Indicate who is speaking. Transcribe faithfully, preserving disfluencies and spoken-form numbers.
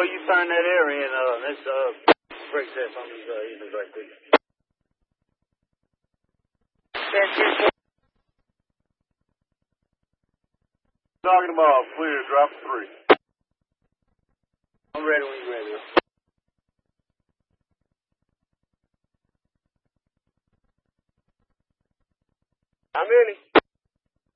Speaker 1: Oh, you find that area and uh, let's uh break test on these uh easels right quick.
Speaker 2: Talking about clear, drop three.
Speaker 1: I'm ready when you're ready.
Speaker 2: How many?